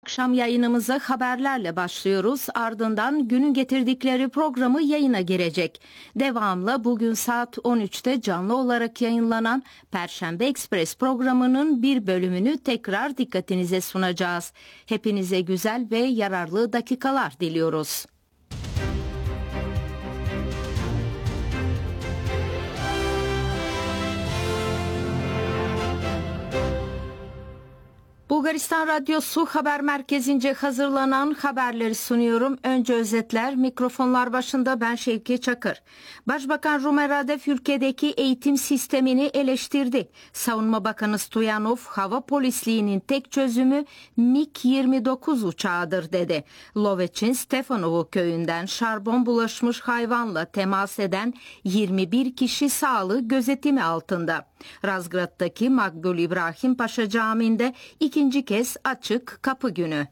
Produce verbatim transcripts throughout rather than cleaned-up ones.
Akşam yayınımıza haberlerle başlıyoruz. Ardından günün getirdikleri programı yayına girecek. Devamlı bugün saat on üçte canlı olarak yayınlanan Perşembe Ekspres programının bir bölümünü tekrar dikkatinize sunacağız. Hepinize güzel ve yararlı dakikalar diliyoruz. Bulgaristan Radyosu Haber Merkezi'nce hazırlanan haberleri sunuyorum. Önce özetler, mikrofonlar başında ben Şevki Çakır. Başbakan Rumen Radev ülkedeki eğitim sistemini eleştirdi. Savunma Bakanı Stoyanov, hava polisliğinin tek çözümü MiG yirmi dokuz uçağıdır dedi. Loveç'in Stefanovo köyünden şarbon bulaşmış hayvanla temas eden yirmi bir kişi sağlığı gözetimi altında. Razgrad'daki Makbul İbrahim Paşa Camii'nde ikinci kez açık kapı günü.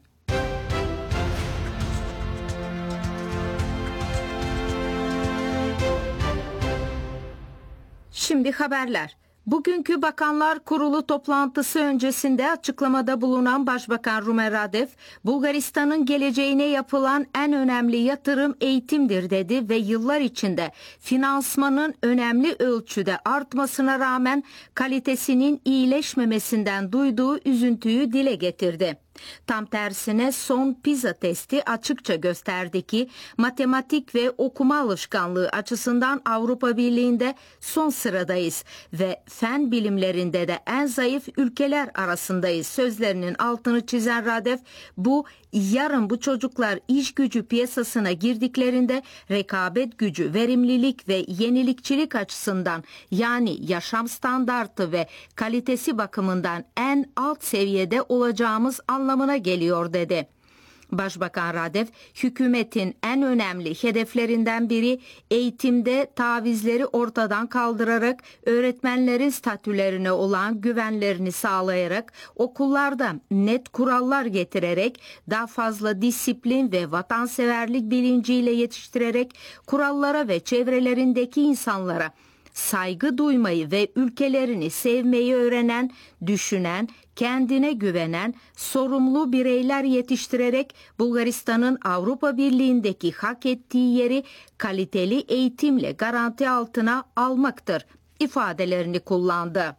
Şimdi haberler. Bugünkü Bakanlar Kurulu toplantısı öncesinde açıklamada bulunan Başbakan Rumen Radev, Bulgaristan'ın geleceğine yapılan en önemli yatırım eğitimdir dedi ve yıllar içinde finansmanın önemli ölçüde artmasına rağmen kalitesinin iyileşmemesinden duyduğu üzüntüyü dile getirdi. Tam tersine son PISA testi açıkça gösterdi ki matematik ve okuma alışkanlığı açısından Avrupa Birliği'nde son sıradayız ve fen bilimlerinde de en zayıf ülkeler arasındayız sözlerinin altını çizen Radev, bu yarın bu çocuklar iş gücü piyasasına girdiklerinde rekabet gücü, verimlilik ve yenilikçilik açısından yani yaşam standartı ve kalitesi bakımından en alt seviyede olacağımız anlamına geliyor dedi. Başbakan Radev, hükümetin en önemli hedeflerinden biri eğitimde tavizleri ortadan kaldırarak öğretmenlerin statülerine olan güvenlerini sağlayarak okullarda net kurallar getirerek daha fazla disiplin ve vatanseverlik bilinciyle yetiştirerek kurallara ve çevrelerindeki insanlara saygı duymayı ve ülkelerini sevmeyi öğrenen, düşünen, kendine güvenen, sorumlu bireyler yetiştirerek Bulgaristan'ın Avrupa Birliği'ndeki hak ettiği yeri kaliteli eğitimle garanti altına almaktır ifadelerini kullandı.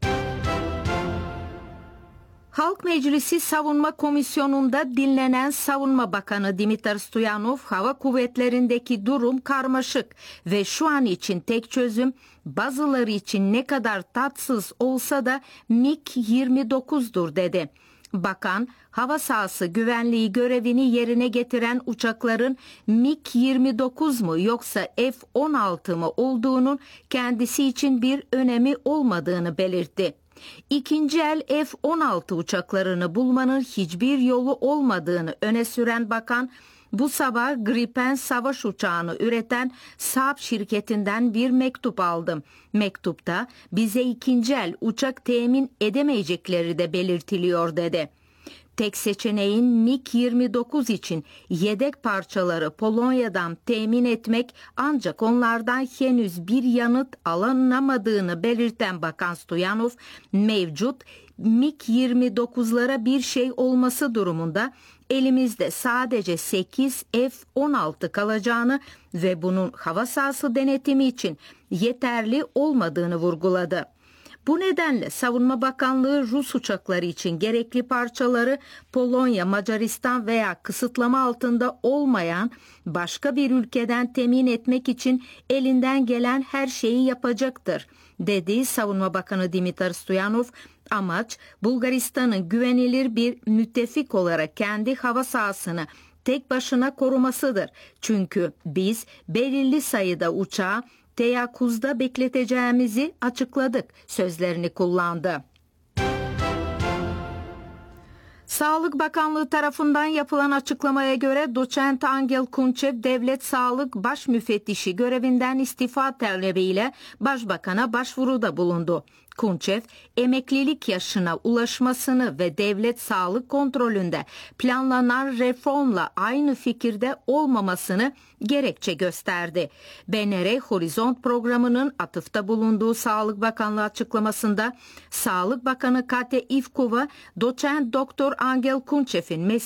Halk Meclisi Savunma Komisyonu'nda dinlenen Savunma Bakanı Dimitar Stoyanov, hava kuvvetlerindeki durum karmaşık ve şu an için tek çözüm bazıları için ne kadar tatsız olsa da MiG yirmi dokuzdur dedi. Bakan, hava sahası güvenliği görevini yerine getiren uçakların MiG yirmi dokuz mu yoksa F on altı mı olduğunun kendisi için bir önemi olmadığını belirtti. İkinci el F on altı uçaklarını bulmanın hiçbir yolu olmadığını öne süren bakan, bu sabah Gripen savaş uçağını üreten Saab şirketinden bir mektup aldım. Mektupta bize ikinci el uçak temin edemeyecekleri de belirtiliyor dedi. Tek seçeneğin MiG yirmi dokuz için yedek parçaları Polonya'dan temin etmek, ancak onlardan henüz bir yanıt alınamadığını belirten Bakan Stoyanov, mevcut MiG yirmi dokuzlara bir şey olması durumunda elimizde sadece sekiz F on altı kalacağını ve bunun hava sahası denetimi için yeterli olmadığını vurguladı. Bu nedenle Savunma Bakanlığı Rus uçakları için gerekli parçaları Polonya, Macaristan veya kısıtlama altında olmayan başka bir ülkeden temin etmek için elinden gelen her şeyi yapacaktır, dedi Savunma Bakanı Dimitar Stoyanov. Amaç Bulgaristan'ın güvenilir bir müttefik olarak kendi hava sahasını tek başına korumasıdır. Çünkü biz belirli sayıda uçağı teyakkuzda bekleteceğimizi açıkladık sözlerini kullandı. Sağlık Bakanlığı tarafından yapılan açıklamaya göre Doçent Angel Kunçev Devlet Sağlık Baş Müfettişi görevinden istifa talebiyle Başbakan'a başvuruda bulundu. Kunçev, emeklilik yaşına ulaşmasını ve devlet sağlık kontrolünde planlanan reformla aynı fikirde olmamasını gerekçe gösterdi. B N R Horizont programının atıfta bulunduğu Sağlık Bakanlığı açıklamasında Sağlık Bakanı Kate Ivkova, Doçent Doktor Angel Kunçev'in mesleği